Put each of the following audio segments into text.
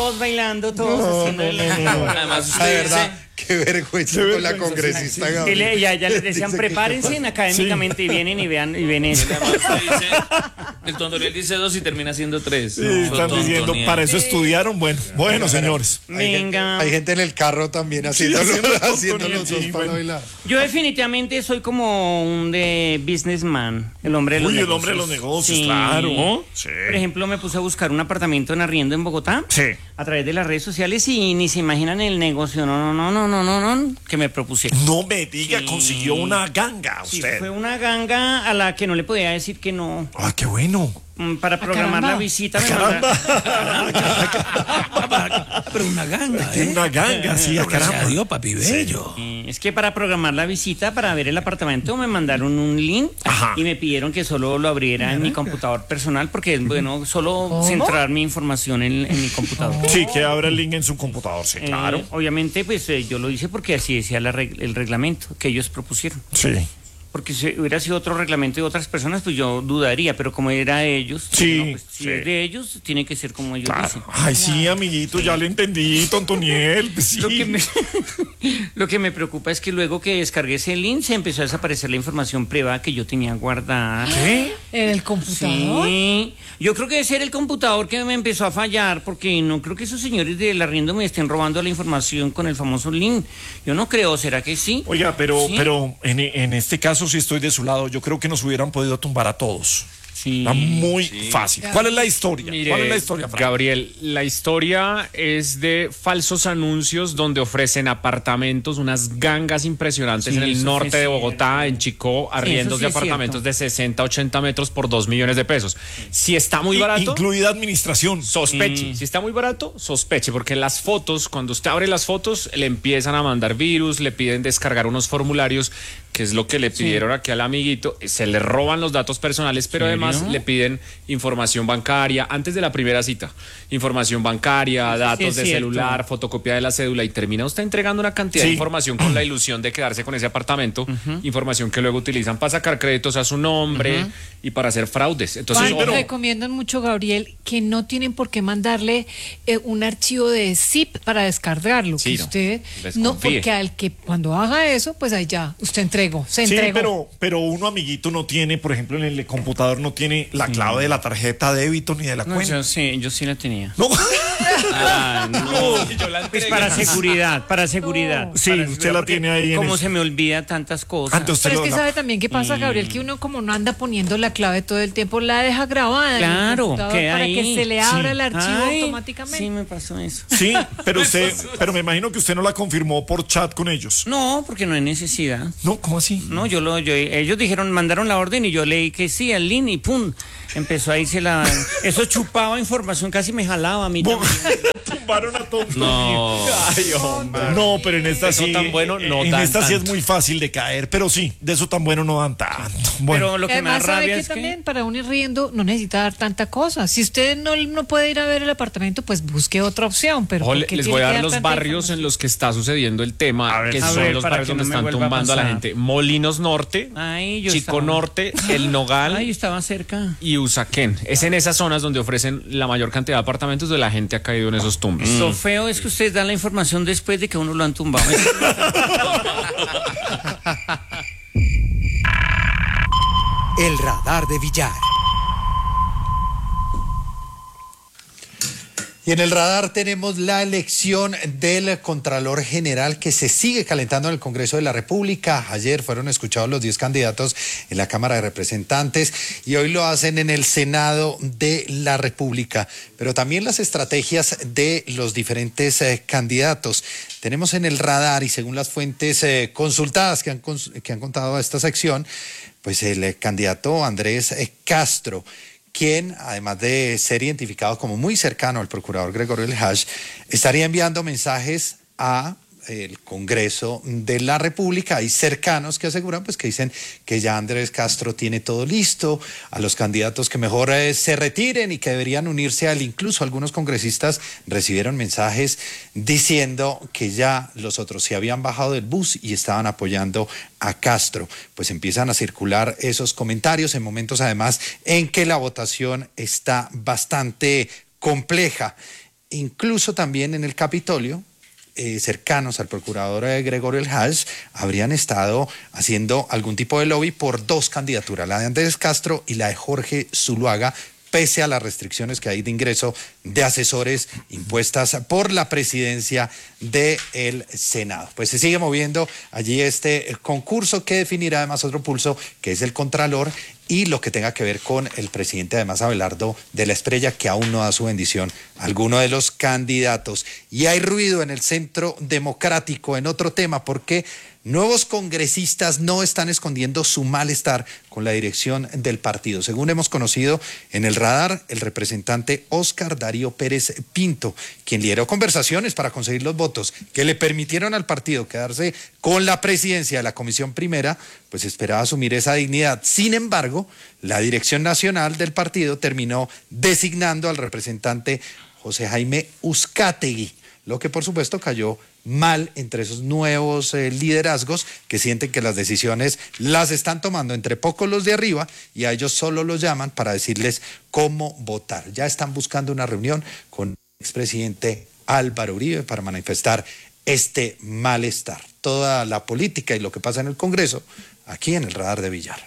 todos bailando, todos haciendo Además, usted dice... Qué vergüenza con la congresista Gabriel. Ya les decían, prepárense académicamente y vienen y ven esto. El Tondoriel dice 2 y termina siendo 3. Sí, están diciendo, para eso estudiaron. Bueno, señores. Venga. Hay gente en el carro también haciendo los dos para bailar. Yo definitivamente soy como un de businessman, el hombre de los negocios. El hombre de los negocios, sí. claro. Sí. Por ejemplo, me puse a buscar un apartamento en arriendo en Bogotá. Sí. A través de las redes sociales y ni se imaginan el negocio, no, que me propusieron. No me diga, Sí. consiguió una ganga usted. Sí, fue una ganga a la que no le podía decir que no. Ah, qué bueno. Para programar la visita. Pero una ganga, Una ganga, sí, caramba. Adiós, papi bello. Es que para programar la visita, para ver el apartamento, me mandaron un link. Ajá. Y me pidieron que solo lo abriera en mi computador personal porque es bueno solo centrar mi información en mi computador. Sí, que abra el link en su computador, sí, claro. Obviamente, pues yo lo hice porque así decía el reglamento que ellos propusieron. Sí. Porque si hubiera sido otro reglamento de otras personas, pues yo dudaría, pero como era de ellos, Sí, no, pues, si es de ellos, tiene que ser como ellos dicen. Ay, sí, amiguito, ya le entendí, Tontoniel. Pues sí. Lo que me preocupa es que luego que descargué ese link se empezó a desaparecer la información privada que yo tenía guardada. ¿Qué? ¿En el computador? Sí, yo creo que debe ser el computador que me empezó a fallar, porque no creo que esos señores del arriendo me estén robando la información con el famoso link. Yo no creo, ¿será que sí? Oiga, pero ¿Sí? en este caso sí estoy de su lado. Yo creo que nos hubieran podido tumbar a todos. Sí. Está muy fácil. ¿Cuál es la historia? Mire, ¿Cuál es la historia, Frank? Gabriel, la historia es de falsos anuncios donde ofrecen apartamentos, unas gangas impresionantes Sí, en el eso norte sí de es Bogotá, cierto. en Chicó, Sí, arriendos eso sí de es apartamentos cierto. de 60, 80 metros por 2 millones de pesos. Si está muy barato, Incluida administración. sospeche. Si está muy barato, sospeche, porque las fotos, cuando usted abre las fotos, le empiezan a mandar virus, le piden descargar unos formularios, que es lo que le pidieron aquí al amiguito, se le roban los datos personales, pero además le piden información bancaria antes de la primera cita, información bancaria, Eso sí datos es de cierto. celular, fotocopia de la cédula, y termina usted entregando una cantidad de Sí. información con la ilusión de quedarse con ese apartamento, información que luego utilizan para sacar créditos a su nombre y para hacer fraudes. Entonces, Juan, ojo. recomiendan mucho, Gabriel, que no tienen por qué mandarle un archivo de zip para descargarlo. Sí, que no, usted desconfíe. no, porque al que cuando haga eso, pues ahí ya, usted se Sí, entregó. pero uno, amiguito, no tiene, por ejemplo, en el computador no tiene la clave de la tarjeta débito ni de la No, cuenta. yo sí la tenía. No. Ah, no. Pues para seguridad. Sí, Para usted seguridad, la porque tiene ahí en como eso. se me olvida tantas cosas. Entonces, Pero es que la- sabe también qué pasa, Gabriel, que uno como no anda poniendo la clave todo el tiempo, la deja grabada en el Claro, computador queda para ahí. que se le abra Sí. el archivo Ay, automáticamente. Sí, me pasó eso. Sí, pero me imagino que usted no la confirmó por chat con ellos. No, porque no hay necesidad. No, ¿cómo así? No, ellos dijeron, mandaron la orden y yo leí que sí, al link y pum, empezó a irse la... Eso chupaba información, casi me jalaba a mí también. Tumbaron a todos. No. Ay, hombre. No, pero en esta Eso sí. tan bueno no en dan esta sí es tanto. muy fácil de caer, pero sí, de eso tan bueno no dan tanto. Bueno, Pero lo Y que me da además sabe rabia que es también que... para uno ir riendo no necesita dar tanta cosa. Si usted no puede ir a ver el apartamento, pues busque otra opción. Pero Ojo, ¿por qué les tiene voy a que dar los tanta barrios información? en los que está sucediendo el tema, que a son ver, los para barrios que donde no me están vuelva a tumbando a la pasar. gente. Molinos Norte, Ay, yo Chico estaba- Norte, El Nogal Ay, estaba cerca. y Usaquén. Es en esas zonas donde ofrecen la mayor cantidad de apartamentos donde la gente ha caído en esos tumbos. Lo feo es que ustedes dan la información después de que a uno lo han tumbado. El radar de Villar. Y en el radar tenemos la elección del Contralor General que se sigue calentando en el Congreso de la República. Ayer fueron escuchados los 10 candidatos en la Cámara de Representantes y hoy lo hacen en el Senado de la República. Pero también las estrategias de los diferentes candidatos. Tenemos en el radar y según las fuentes consultadas que han contado a esta sección, pues el candidato Andrés Castro, quien, además de ser identificado como muy cercano al procurador Gregorio Elhaj, estaría enviando mensajes a el Congreso de la República. Hay cercanos que aseguran, pues, que dicen que ya Andrés Castro tiene todo listo, a los candidatos que mejor se retiren y que deberían unirse a él. Incluso algunos congresistas recibieron mensajes diciendo que ya los otros se habían bajado del bus y estaban apoyando a Castro. Pues empiezan a circular esos comentarios en momentos además en que la votación está bastante compleja. incluso también en el Capitolio, cercanos al procurador Gregorio El Hajj, habrían estado haciendo algún tipo de lobby por dos candidaturas, la de Andrés Castro y la de Jorge Zuluaga, pese a las restricciones que hay de ingreso de asesores impuestas por la presidencia del Senado. Pues se sigue moviendo allí este concurso que definirá además otro pulso, que es el Contralor, y lo que tenga que ver con el presidente, además Abelardo de la Espriella, que aún no da su bendición a alguno de los candidatos. Y hay ruido en el Centro Democrático en otro tema, porque nuevos congresistas no están escondiendo su malestar con la dirección del partido. Según hemos conocido en el radar, el representante Óscar Darío Pérez Pinto, quien lideró conversaciones para conseguir los votos que le permitieron al partido quedarse con la presidencia de la Comisión Primera, pues esperaba asumir esa dignidad. Sin embargo, la dirección nacional del partido terminó designando al representante José Jaime Uzcategui, lo que por supuesto cayó mal entre esos nuevos liderazgos que sienten que las decisiones las están tomando entre pocos los de arriba y a ellos solo los llaman para decirles cómo votar. Ya están buscando una reunión con el expresidente Álvaro Uribe para manifestar este malestar. Toda la política y lo que pasa en el Congreso, aquí en el radar de Villar.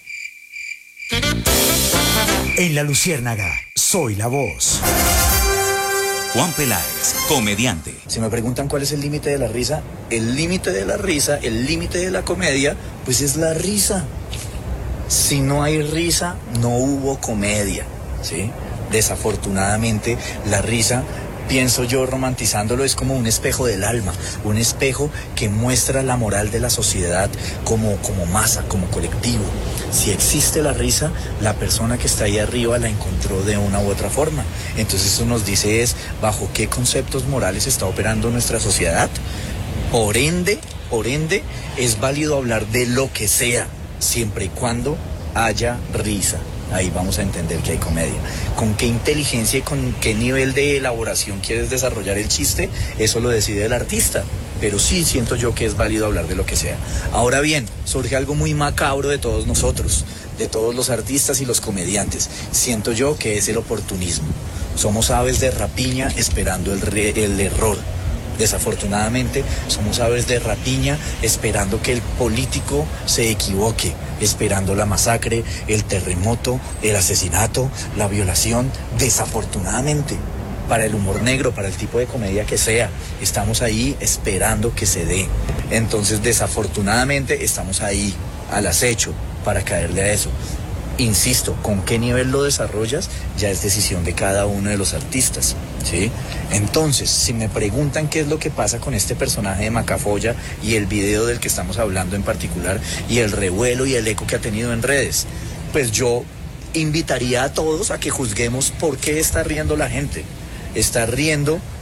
En La Luciérnaga, soy la voz. Juan Peláez, comediante. Si me preguntan cuál es el límite de la risa, el límite de la risa, el límite de la comedia, pues es la risa. Si no hay risa, no hubo comedia, ¿sí? Desafortunadamente, la risa, pienso yo romantizándolo, es como un espejo del alma, un espejo que muestra la moral de la sociedad como masa, como colectivo. Si existe la risa, la persona que está ahí arriba la encontró de una u otra forma. Entonces eso nos dice es bajo qué conceptos morales está operando nuestra sociedad. Por ende, es válido hablar de lo que sea, siempre y cuando haya risa. Ahí vamos a entender que hay comedia. Con qué inteligencia y con qué nivel de elaboración quieres desarrollar el chiste, eso lo decide el artista. Pero sí siento yo que es válido hablar de lo que sea. Ahora bien, surge algo muy macabro de todos nosotros, de todos los artistas y los comediantes. Siento yo que es el oportunismo. Somos aves de rapiña esperando el error. Desafortunadamente, somos aves de rapiña esperando que el político se equivoque, esperando la masacre, el terremoto, el asesinato, la violación. Desafortunadamente, para el humor negro, para el tipo de comedia que sea, estamos ahí esperando que se dé. Entonces, desafortunadamente, estamos ahí al acecho para caerle a eso. Insisto, con qué nivel lo desarrollas ya es decisión de cada uno de los artistas, ¿sí? Entonces, si me preguntan qué es lo que pasa con este personaje de Macafolla y el video del que estamos hablando en particular y el revuelo y el eco que ha tenido en redes, pues yo invitaría a todos a que juzguemos por qué está riendo la gente. Está riendo